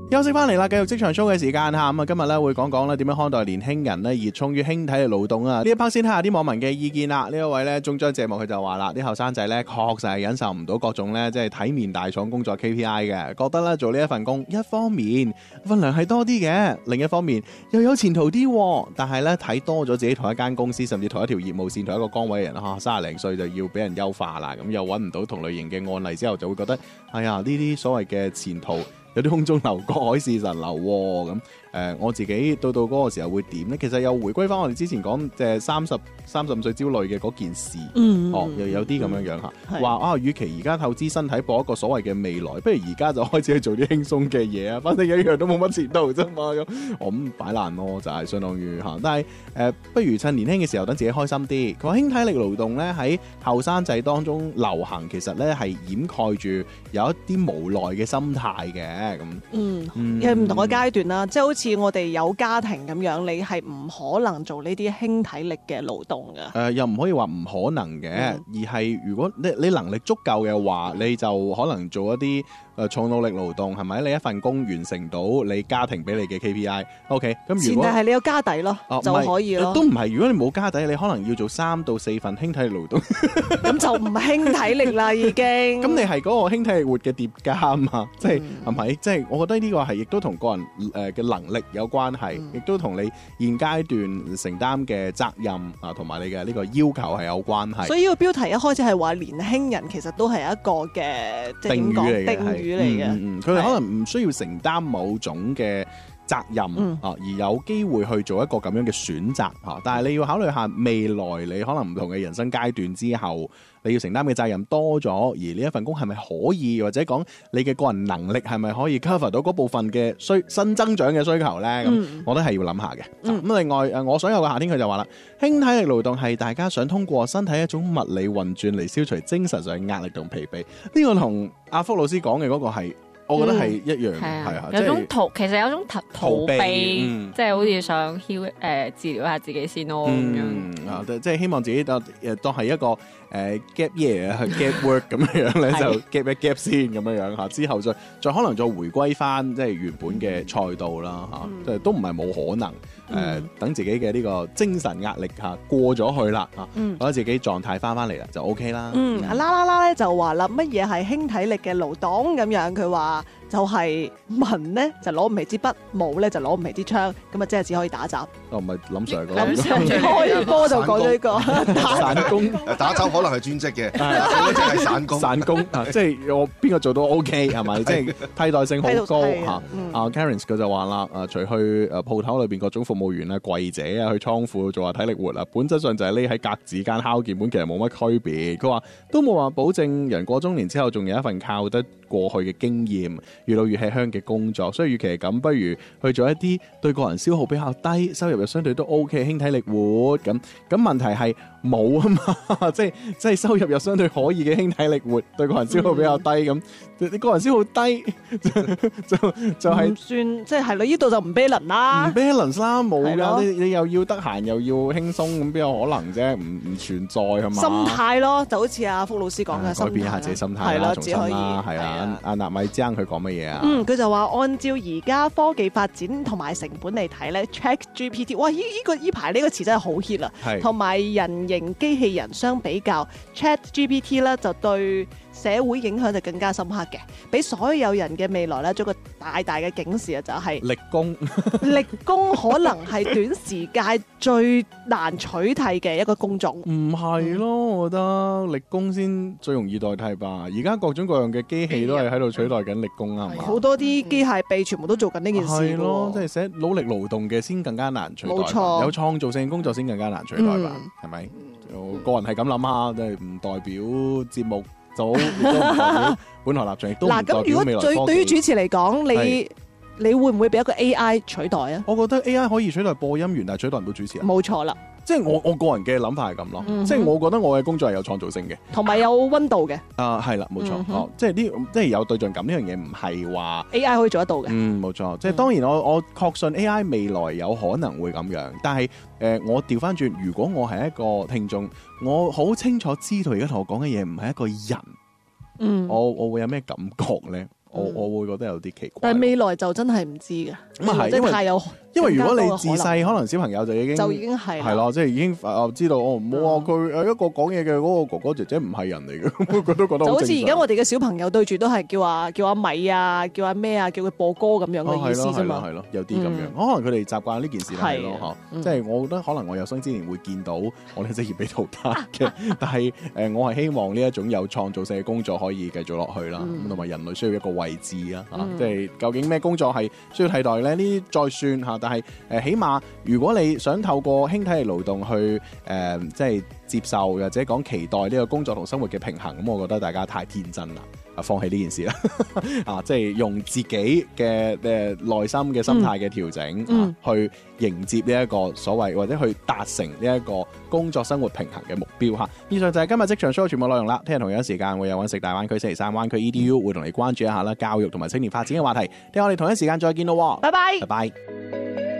休息翻嚟啦，繼續職場 show 嘅時間嚇，咁啊今日咧會講講咧點樣看待年輕人咧熱衷於輕體力勞動啊！呢一 part 先睇下啲網民嘅意見啦。呢一位咧中章節目佢就話啦，啲後生仔咧確實係忍受唔到各種咧即係體面大廠工作 KPI 嘅，覺得咧做呢一份工一方面份糧係多啲嘅，另一方面又有前途啲，但係咧睇多咗自己同一間公司甚至同一條業務線同一個崗位嘅人嚇30零歲就要俾人優化啦，咁又揾唔到同類型嘅案例之後就會覺得哎呀呢啲所謂嘅前途有啲空中樓閣海市蜃樓喎咁。我自己到嗰個時候會點呢？其實又回歸翻我哋之前講即係30歲焦慮嘅嗰件事，又有啲咁樣樣嚇，話啊，與其而家透支身體搏一個所謂嘅未來，不如而家就開始去做啲輕鬆嘅嘢啊！反正一樣都冇乜前途啫嘛，咁我咁擺爛咯，就係相當於嚇。但係不如趁年輕嘅時候等自己開心啲。佢話輕體力勞動咧喺後生仔當中流行，其實咧係掩蓋住有一啲無奈嘅心態嘅咁。 有唔同嘅階段啦，即係好似我哋有家庭咁樣，你係唔可能做呢啲輕體力嘅勞動㗎。 又唔可以話唔可能嘅，而係如果你能力足夠嘅話，你就可能做一啲重努力勞動，係咪？你一份工完成到你家庭俾你嘅 KPI，OK，咁如果前提係你有家底咯，就可以咯。 都唔係，如果你冇家底，你可能要做3到4份輕體力勞動， 咁就唔輕體力啦，已經。 咁你係嗰個輕體力活嘅疊加啊嘛，即係係咪？即係我覺得呢個係亦都同個人嘅能力有關係，亦都同你現階段承擔嘅責任啊，同埋你嘅呢個要求係有關係。 所以呢個標題一開始係話年輕人其實都係一個嘅定語嚟嘅。 嚟嘅， 佢哋可能唔需要承擔某種嘅責任而有機會去做一個咁樣嘅選擇但係你要考慮下未來你可能唔同嘅人生階段之後，你要承擔嘅責任多咗，而呢一份工係咪可以，或者講你嘅個人能力係咪可以 cover 到嗰部分嘅新增長嘅需求呢？咁我覺得係要諗下嘅。咁另外我想有個夏天佢就話啦，輕體力勞動係大家想通過身體一種物理運轉嚟消除精神上嘅壓力同疲憊。呢個同阿福老師講嘅嗰個係。我覺得係一樣， 有種其實有種逃避，即係好似想治療下自己先咯咁樣。 即係希望自己當係一個gap year、gap work 咁樣咧，就 gap 一 gap 先咁樣嚇，之後再可能再回歸翻即係原本嘅賽道啦嚇，即係都唔係冇可能。等自己嘅呢個精神壓力過咗去啦覺得自己狀態翻嚟啦就 OK 啦。 啦咧就話啦，乜嘢係輕體力嘅勞動咁樣？佢話就係文咧就攞唔起支筆，武咧就攞唔起支槍，咁啊即係只可以打雜。 唔係林 Sir 講。 林 Sir 開波就講咗呢個散工， 打雜可能係專職嘅，嗰隻係散工。 散工即係我邊個做到 OK 係咪？即係替代性好高嚇。Karen 佢就話啦，除去鋪頭裏邊各種服務員啊、櫃姐啊，去倉庫做下體力活啊，本質上就係匿喺格子間敲鍵盤，其實冇乜區別。佢話都冇話保證人過中年之後仲有一份靠得過去嘅經驗，越老越吃香嘅工作，所以與其係咁，不如去做一啲對個人消耗比較低、收入又相對都 OK 輕體力活咁。問題係冇啊嘛，即係收入又相對可以嘅輕體力活，對個人消耗比較低咁。你個人消耗低就係、 算即係咯，呢度就唔 balance 啦， 唔 balance 啦，冇噶，你又要得閒又要輕鬆，咁邊有可能啫？唔存在係嘛？ 心態咯，就好似阿福老師講嘅， 改變一下自己心態啦，重新啦，係啦。阿納米張佢講乜嘢啊？ 佢就話按照而家科技發展同埋成本嚟睇咧 ，ChatGPT， 哇！依排呢個詞真係好 hit 啦，同埋人形機器人相比較 ，ChatGPT 咧就對社會影響就更加深刻嘅，俾所有人嘅未來咧做個大大嘅警示啊！就係力工， 力工可能係短時間最難取替嘅一個工種。 唔係咯，我覺得力工先最容易代替吧。而家各種各樣嘅機器都係喺度取代緊力工啊嘛。 好多啲機械臂全部都做緊呢件事。係咯， 即係寫努力勞動嘅先更加難取代。 冇錯， 有創造性工作先更加難取代吧？係咪？我個人係咁諗下，即係唔代表節目。亦都唔代表本台立場，亦都唔代表未來科技。嗱，咁如果對於主持嚟講，你會唔會俾一個 AI 取代啊？ 我覺得 AI 可以取代播音員，但係取代唔到主持人。 冇錯啦， 即係我個人嘅諗法係咁咯。即係我覺得我嘅工作係有創造性嘅， 同埋有溫度嘅。 係啦，冇錯。即係有對象感呢樣嘢，唔係話 AI 可以做得到嘅。 冇錯。即係當然我確信 AI 未來有可能會咁樣，但係我調翻轉，如果我係一個聽眾，我好清楚知道而家同我講嘅嘢唔係一個人，我會有咩感覺咧？ 我會覺得有啲奇怪。 但係未來就真係唔知嘅， 咁啊係， 即係太有。 因為如果你自細可能小朋友就已經係咯，即係已經知道冇啊，佢一個講嘢嘅嗰個哥哥姐姐唔係人嚟嘅，佢都覺得就好似而家我哋嘅小朋友對住都係叫阿米啊，叫阿咩啊，叫佢播歌咁樣嘅意思啫嘛。 係咯，有啲咁樣，可能佢哋習慣呢件事係咯，即係我覺得可能我有生之年會見到我哋職業被淘汰嘅，但係我係希望呢一種有創造性嘅工作可以繼續落去啦，同埋人類需要一個位置啊，即係究竟咩工作係需要替代咧？呢啲再算嚇。但係起碼如果你想透過輕體力勞動去即係接受或者講期待呢個工作同生活嘅平衡，咁我覺得大家太天真啦，放棄呢件事啦即係用自己嘅內心嘅心態嘅調整去迎接呢一個所謂或者去達成呢一個工作生活平衡嘅目標嚇。以上就係今日職場 show 全部內容啦。聽日同樣時間會有揾食大灣區星期三灣區 EDU 會同你關注一下啦，教育同埋青年發展嘅話題。聽日我哋同一時間再見咯， 拜拜， 拜拜。